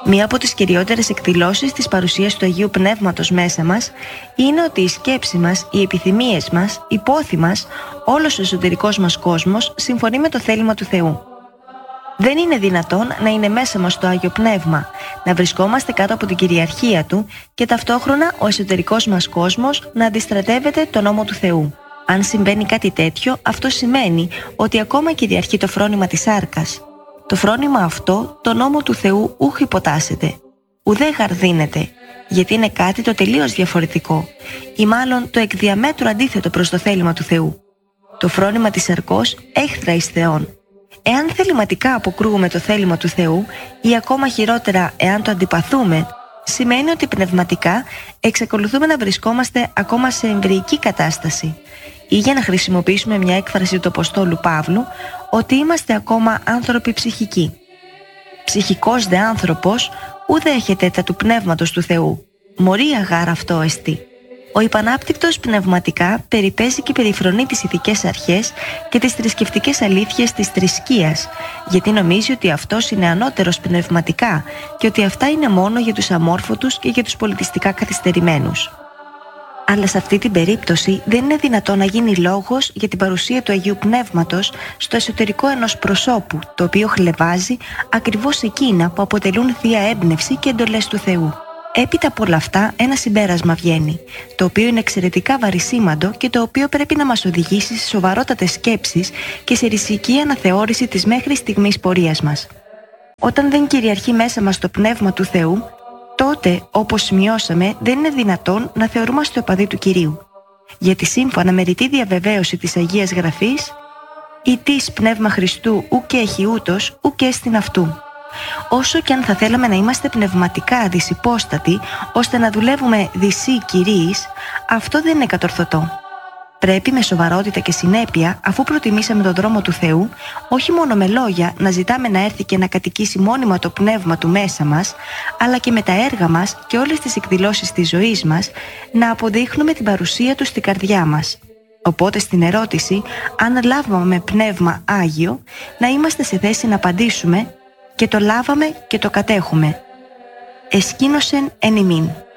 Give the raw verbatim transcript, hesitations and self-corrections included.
Μία από τις κυριότερες εκδηλώσεις της παρουσίας του Αγίου Πνεύματος μέσα μας είναι ότι η σκέψη μας, οι επιθυμίες μας, η πόθη μας, όλος ο εσωτερικός μας κόσμος συμφωνεί με το θέλημα του Θεού. Δεν είναι δυνατόν να είναι μέσα μας το Άγιο Πνεύμα, να βρισκόμαστε κάτω από την κυριαρχία Του και ταυτόχρονα ο εσωτερικός μας κόσμος να αντιστρατεύεται τον νόμο του Θεού. Αν συμβαίνει κάτι τέτοιο, αυτό σημαίνει ότι ακόμα κυριαρχεί το φρόνημα της σάρκας. Το φρόνημα αυτό, το νόμο του Θεού, ούχ υποτάσσεται, ουδέ γαρδύνεται, γιατί είναι κάτι το τελείως διαφορετικό, ή μάλλον το εκ διαμέτρου αντίθετο προς το θέλημα του Θεού. Το φρόνημα της σαρκός έχθρα εις Θεόν. Εάν θεληματικά αποκρούουμε το θέλημα του Θεού, ή ακόμα χειρότερα εάν το αντιπαθούμε, σημαίνει ότι πνευματικά εξακολουθούμε να βρισκόμαστε ακόμα σε εμβρυϊκή κατάσταση, ή για να χρησιμοποιήσουμε μια έκφραση του Αποστόλου Παύλου, ότι είμαστε ακόμα άνθρωποι ψυχικοί. Ψυχικός δε άνθρωπος ουδέ έχετε τα του πνεύματος του Θεού. Μωρία γάρ αυτό εστί. Ο υπανάπτυκτος πνευματικά περιπέζει και περιφρονεί τις ηθικές αρχές και τις θρησκευτικές αλήθειες της θρησκείας, γιατί νομίζει ότι αυτός είναι ανώτερος πνευματικά και ότι αυτά είναι μόνο για τους αμόρφωτους και για τους πολιτιστικά καθυστερημένους. Αλλά σε αυτή την περίπτωση δεν είναι δυνατό να γίνει λόγος για την παρουσία του Αγίου Πνεύματος στο εσωτερικό ενός προσώπου, το οποίο χλευάζει ακριβώς εκείνα που αποτελούν θεία έμπνευση και εντολές του Θεού. Έπειτα από όλα αυτά, ένα συμπέρασμα βγαίνει, το οποίο είναι εξαιρετικά βαρισίμαντο και το οποίο πρέπει να μας οδηγήσει σε σοβαρότατες σκέψεις και σε ριζική αναθεώρηση της μέχρι στιγμής πορείας μας. Όταν δεν κυριαρχεί μέσα μας το Πνεύμα του Θεού, τότε, όπως σημειώσαμε, δεν είναι δυνατόν να θεωρούμαστε οπαδοί του Κυρίου. Γιατί σύμφωνα με ρητή διαβεβαίωση της Αγίας Γραφής, «Η της Πνεύμα Χριστού ουκ έχει ούτως, ουκ έστιν αυτού». Όσο και αν θα θέλαμε να είμαστε πνευματικά δυσυπόστατοι, ώστε να δουλεύουμε δυσί Κυρίης, αυτό δεν είναι κατορθωτό. Πρέπει με σοβαρότητα και συνέπεια, αφού προτιμήσαμε τον δρόμο του Θεού, όχι μόνο με λόγια να ζητάμε να έρθει και να κατοικήσει μόνιμα το πνεύμα του μέσα μας, αλλά και με τα έργα μας και όλες τις εκδηλώσεις της ζωής μας, να αποδείχνουμε την παρουσία του στην καρδιά μας. Οπότε στην ερώτηση, αν λάβαμε πνεύμα Άγιο, να είμαστε σε θέση να απαντήσουμε «Και το λάβαμε και το κατέχουμε». Εσκήνωσεν εν ημίν.